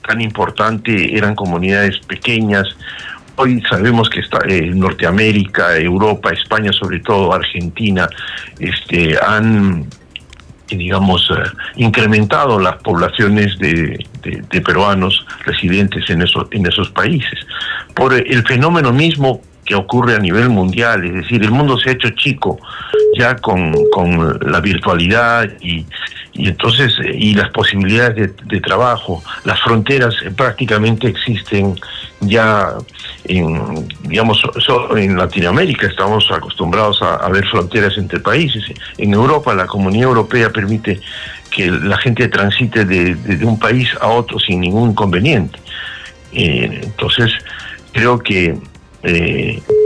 tan importante eran comunidades pequeñas. Hoy sabemos que Norteamérica, Europa, España, sobre todo Argentina, han, digamos, incrementado las poblaciones de peruanos residentes en esos países. Por el fenómeno mismo que ocurre a nivel mundial, es decir, el mundo se ha hecho chico ya con la virtualidad y entonces y las posibilidades de trabajo. Las fronteras prácticamente existen ya solo en Latinoamérica estamos acostumbrados a ver fronteras entre países. En Europa la Comunidad Europea permite que la gente transite de un país a otro sin ningún inconveniente. Entonces creo que